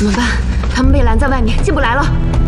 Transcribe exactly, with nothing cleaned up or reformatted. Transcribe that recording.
怎么办？他们被拦在外面，进不来了。